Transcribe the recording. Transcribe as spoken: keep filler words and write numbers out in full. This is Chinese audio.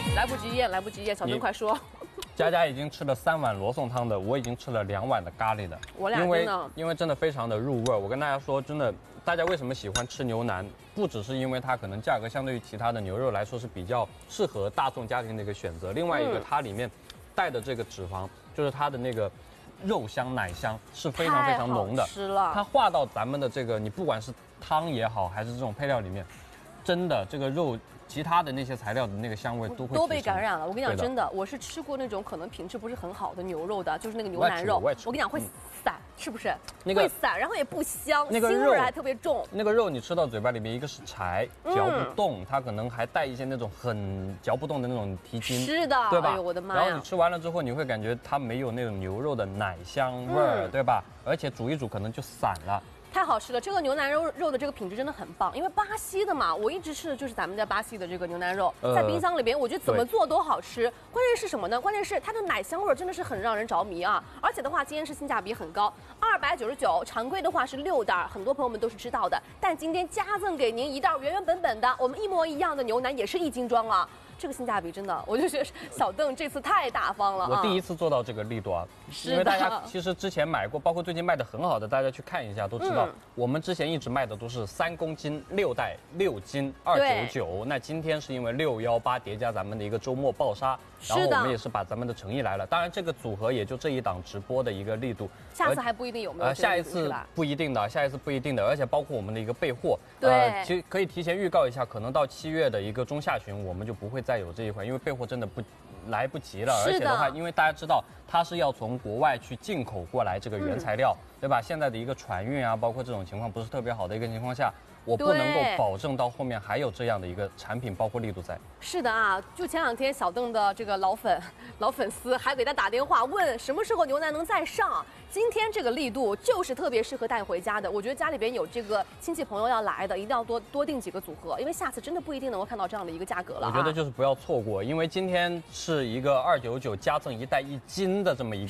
来不及咽，来不及咽，小邓快说。 佳佳已经吃了三碗罗宋汤的，我已经吃了两碗的咖喱的。 我俩因为真的因为真的非常的入味儿。我跟大家说，真的，大家为什么喜欢吃牛腩？不只是因为它可能价格相对于其他的牛肉来说是比较适合大众家庭的一个选择，另外一个嗯它里面带的这个脂肪，就是它的那个肉香奶香是非常非常浓的。 太好吃了。 它化到咱们的这个，你不管是汤也好，还是这种配料里面，真的这个肉。其他的那些材料的那个香味都会都被感染了。我跟你讲， 对的真的，我是吃过那种可能品质不是很好的牛肉的，就是那个牛腩肉。 我也吃我跟你讲会散，是不是？ 那个会散，然后也不香， 那个肉腥味还特别重。 那个肉你吃到嘴巴里面，一个是柴， 嗯嚼不动，它可能还带一些那种很嚼不动的那种蹄筋。 是的， 对吧？ 哎呦我的妈呀！ 然后你吃完了之后，你会感觉它没有那种牛肉的奶香味儿， 嗯对吧？而且煮一煮可能就散了。 太好吃了，这个牛腩肉肉的这个品质真的很棒，因为巴西的嘛，我一直吃的就是咱们家巴西的这个牛腩肉， 呃在冰箱里边，我觉得怎么对做都好吃。关键是什么呢？关键是它的奶香味儿真的是很让人着迷啊！而且的话，今天是性价比很高，二百九十九，常规的话是六袋，很多朋友们都是知道的。但今天加赠给您一袋原原本本的，我们一模一样的牛腩，也是一斤装啊。这个性价比真的，我就觉得小邓这次太大方了、啊。 我第一次做到这个力度啊，因为大家其实之前买过，包括最近卖的很好的，大家去看一下都知道，嗯、我们之前一直卖的都是三公斤六袋六斤二九九，那今天是因为六幺八叠加咱们的一个周末暴杀，然后我们也是把咱们的诚意来了。当然这个组合也就这一档直播的一个力度， 下次还不一定有没有。 呃，下一次不一定的，下一次不一定的，而且包括我们的一个备货， 对， 呃，其实可以提前预告一下，可能到七月的一个中下旬，我们就不会再有这一款，因为备货真的不来不及了，而且的话，因为大家知道它是要从国外去进口过来这个原材料，嗯、对吧？现在的一个船运啊，包括这种情况不是特别好的一个情况下，我不能够保证到后面还有这样的一个产品，包括力度在。 是的啊，就前两天小邓的这个老粉、老粉丝还给他打电话问什么时候牛腩能再上。今天这个力度就是特别适合带回家的，我觉得家里边有这个亲戚朋友要来的，一定要多多订几个组合，因为下次真的不一定能够看到这样的一个价格了、啊。 我觉得就是不要错过，因为今天是一个二九九加赠一袋一斤的这么一个。